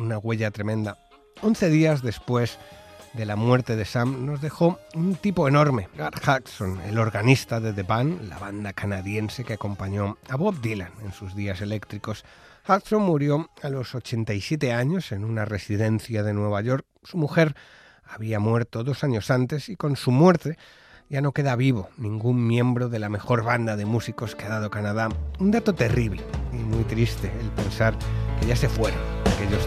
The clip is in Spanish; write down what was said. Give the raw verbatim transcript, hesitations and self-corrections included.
una huella tremenda. Once días después de la muerte de Sam nos dejó un tipo enorme, Gar Hudson, el organista de The Band, la banda canadiense que acompañó a Bob Dylan en sus días eléctricos. Hudson murió a los ochenta y siete años en una residencia de Nueva York. Su mujer había muerto dos años antes y con su muerte ya no queda vivo ningún miembro de la mejor banda de músicos que ha dado Canadá. Un dato terrible y muy triste el pensar que ya se fueron aquellos